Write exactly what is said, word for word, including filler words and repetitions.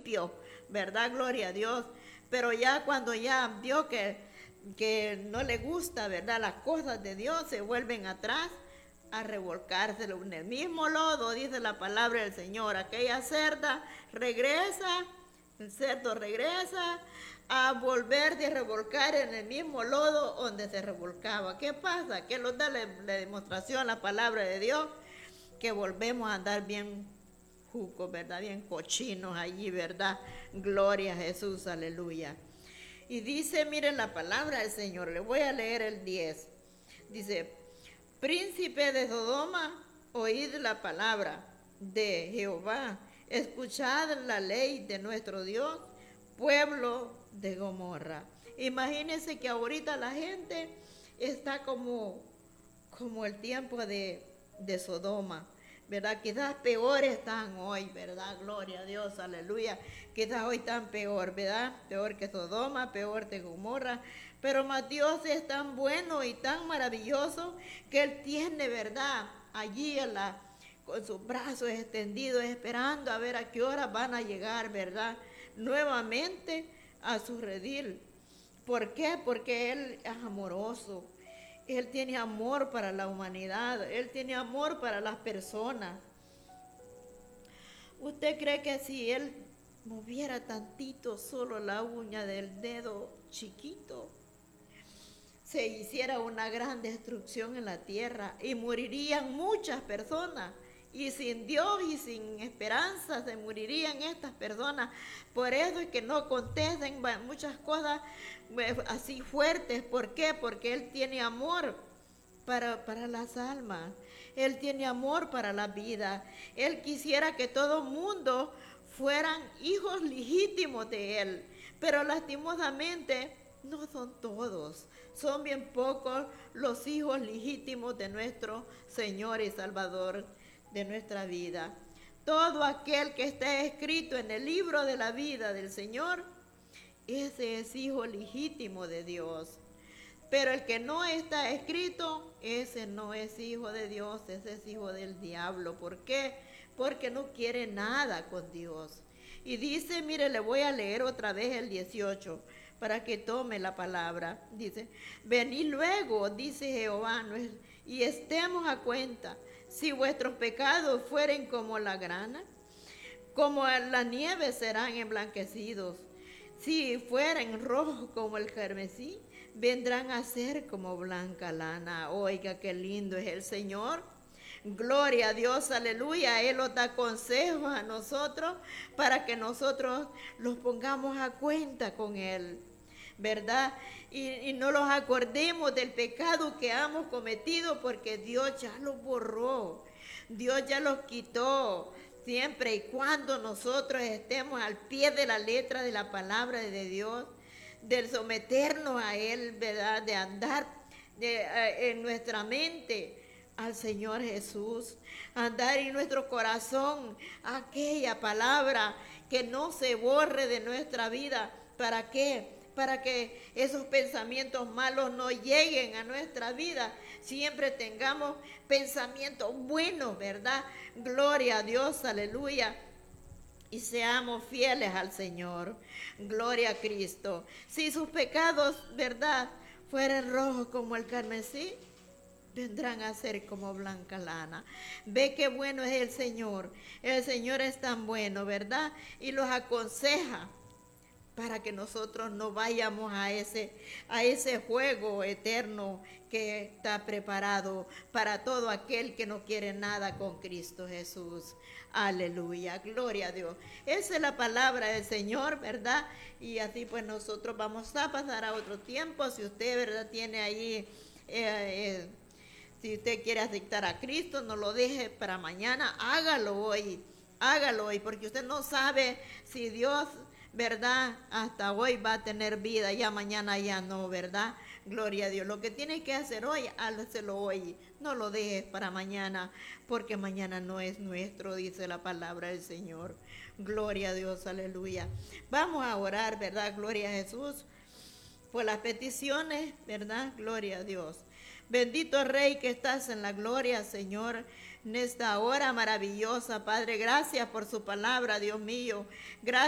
principio, ¿verdad? Gloria a Dios. Pero ya cuando ya vio que, que no le gusta, ¿verdad? Las cosas de Dios, se vuelven atrás a revolcarse en el mismo lodo, dice la palabra del Señor. Aquella cerda regresa, el cerdo regresa a volver de revolcar en el mismo lodo donde se revolcaba. ¿Qué pasa? ¿Qué nos da la, la demostración, la palabra de Dios? Que volvemos a andar bien jucos, ¿verdad? Bien cochinos allí, ¿verdad? Gloria a Jesús, aleluya. Y dice, miren la palabra del Señor, le voy a leer el diez. Dice, príncipe de Sodoma, oíd la palabra de Jehová, escuchad la ley de nuestro Dios, pueblo de Gomorra. Imagínense que ahorita la gente está como, como el tiempo de, de Sodoma, ¿verdad? Quizás peor están hoy, ¿verdad? Gloria a Dios, aleluya. Quizás hoy están peor, ¿verdad? Peor que Sodoma, peor que Gomorra. Pero más Dios es tan bueno y tan maravilloso que Él tiene, ¿verdad? Allí en la, con sus brazos extendidos, esperando a ver a qué hora van a llegar, ¿verdad? Nuevamente a su redil. ¿Por qué? Porque Él es amoroso. Él tiene amor para la humanidad. Él tiene amor para las personas. ¿Usted cree que si Él moviera tantito solo la uña del dedo chiquito, se hiciera una gran destrucción en la tierra y morirían muchas personas? Y sin Dios y sin esperanza se morirían estas personas. Por eso es que no contesten muchas cosas así fuertes. ¿Por qué? Porque Él tiene amor para, para las almas. Él tiene amor para la vida. Él quisiera que todo mundo fueran hijos legítimos de Él. Pero lastimosamente no son todos. Son bien pocos los hijos legítimos de nuestro Señor y Salvador de nuestra vida. Todo aquel que está escrito en el libro de la vida del Señor, ese es hijo legítimo de Dios. Pero el que no está escrito, ese no es hijo de Dios, ese es hijo del diablo. ¿Por qué? Porque no quiere nada con Dios. Y dice, mire, le voy a leer otra vez el dieciocho para que tome la palabra. Dice, venid luego, dice Jehová, y estemos a cuenta. Si vuestros pecados fueren como la grana, como la nieve serán emblanquecidos. Si fueren rojos como el carmesí, vendrán a ser como blanca lana. Oiga, qué lindo es el Señor. Gloria a Dios, aleluya. Él nos da consejos a nosotros para que nosotros los pongamos a cuenta con Él, ¿verdad? Y, y no los acordemos del pecado que hemos cometido, porque Dios ya los borró, Dios ya los quitó, siempre y cuando nosotros estemos al pie de la letra de la palabra de Dios, de someternos a Él, ¿verdad? De andar de, eh, en nuestra mente al Señor Jesús, andar en nuestro corazón aquella palabra, que no se borre de nuestra vida. ¿Para qué? Para que esos pensamientos malos no lleguen a nuestra vida. Siempre tengamos pensamientos buenos, ¿verdad? Gloria a Dios, aleluya. Y seamos fieles al Señor. Gloria a Cristo. Si sus pecados, ¿verdad?, fueran rojos como el carmesí, vendrán a ser como blanca lana. Ve qué bueno es el Señor. El Señor es tan bueno, ¿verdad? Y los aconseja para que nosotros no vayamos a ese, a ese juego eterno que está preparado para todo aquel que no quiere nada con Cristo Jesús. Aleluya, gloria a Dios. Esa es la palabra del Señor, ¿verdad? Y así pues nosotros vamos a pasar a otro tiempo. Si usted, ¿verdad?, tiene ahí, eh, eh, si usted quiere aceptar a Cristo, no lo deje para mañana, hágalo hoy, hágalo hoy, porque usted no sabe si Dios, ¿verdad?, hasta hoy va a tener vida, ya mañana ya no, ¿verdad? Gloria a Dios. Lo que tiene que hacer hoy, hácelo hoy. No lo dejes para mañana, porque mañana no es nuestro, dice la palabra del Señor. Gloria a Dios, aleluya. Vamos a orar, ¿verdad? Gloria a Jesús por las peticiones, ¿verdad? Gloria a Dios. Bendito Rey que estás en la gloria, Señor, en esta hora maravillosa, Padre. Gracias por su palabra, Dios mío. Gracias.